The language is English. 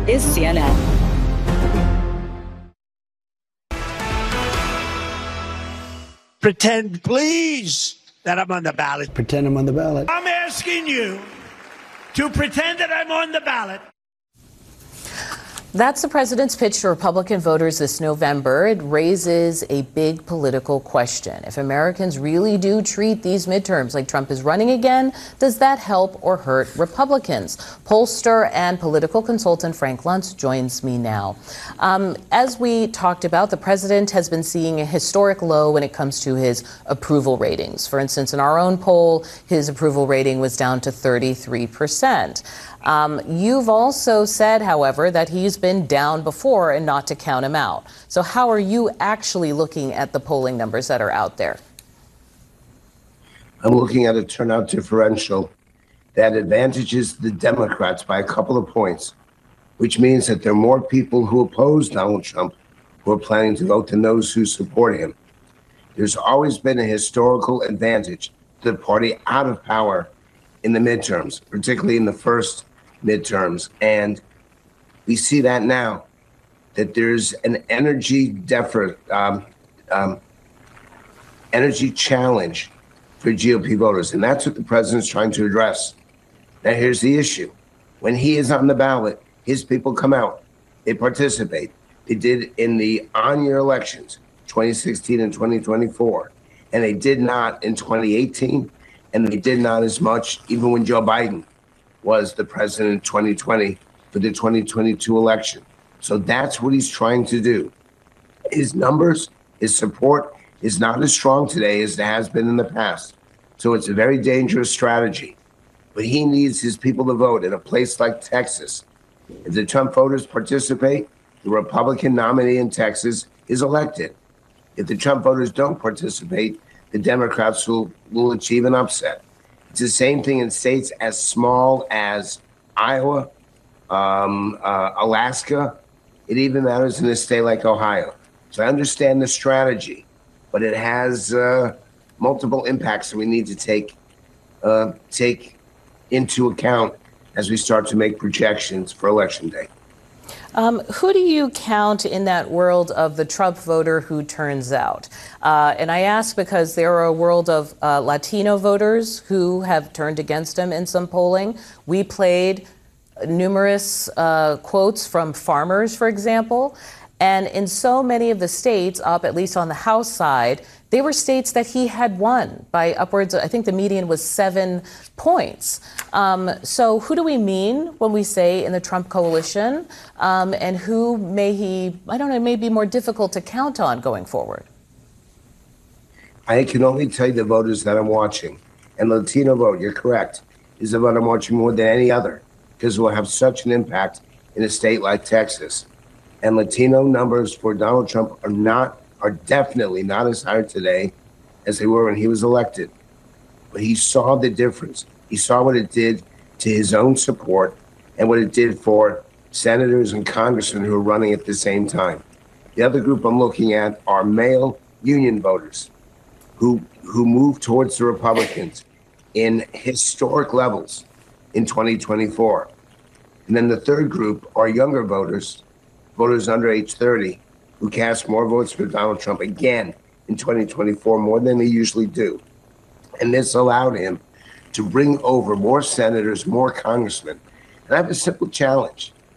is CNN. Pretend, please, that I'm on the ballot. Pretend I'm on the ballot. I'm asking you to pretend that I'm on the ballot. That's the president's pitch to Republican voters this November. It raises a big political question. If Americans really do treat these midterms like Trump is running again, does that help or hurt Republicans? Pollster and political consultant Frank Luntz joins me now. As we talked about, the president has been seeing a historic low when it comes to his approval ratings. For instance, in our own poll, his approval rating was down to 33%. You've also said, however, that he's been down before and not to count him out. So how are you actually looking at the polling numbers that are out there? I'm looking at a turnout differential that advantages the Democrats by a couple of points, which means that there are more people who oppose Donald Trump who are planning to vote than those who support him. There's always been a historical advantage to the party out of power in the midterms, particularly in the first midterms. And we see that now, that there's an energy challenge for GOP voters. And that's what the president's trying to address. Now, here's the issue. When he is on the ballot, his people come out, they participate. They did in the on-year elections, 2016 and 2024. And they did not in 2018. And they did not as much even when Joe Biden was the president in 2020 for the 2022 election. So that's what he's trying to do. His numbers, his support is not as strong today as it has been in the past. So it's a very dangerous strategy. But he needs his people to vote in a place like Texas. If the Trump voters participate, the Republican nominee in Texas is elected. If the Trump voters don't participate, the Democrats will achieve an upset. It's the same thing in states as small as Iowa, Alaska. It even matters in a state like Ohio. So I understand the strategy, but it has multiple impacts that we need to take into account as we start to make projections for Election Day. Who do you count in that world of the Trump voter who turns out? And I ask because there are a world of Latino voters who have turned against him in some polling. We played numerous quotes from farmers, for example. And in so many of the states, up at least on the House side, they were states that he had won by upwards, I think the median was 7 points. So who do we mean when we say in the Trump coalition? And who may he, I don't know, may be more difficult to count on going forward? I can only tell you the voters that I'm watching. And the Latino vote, you're correct, is the vote I'm watching more than any other, because it will have such an impact in a state like Texas. And Latino numbers for Donald Trump are definitely not as high today as they were when he was elected. But he saw the difference. He saw what it did to his own support and what it did for senators and congressmen who are running at the same time. The other group I'm looking at are male union voters who moved towards the Republicans in historic levels in 2024. And then the third group are younger voters under age 30, who cast more votes for Donald Trump again in 2024, more than they usually do. And this allowed him to bring over more senators, more congressmen. And I have a simple challenge.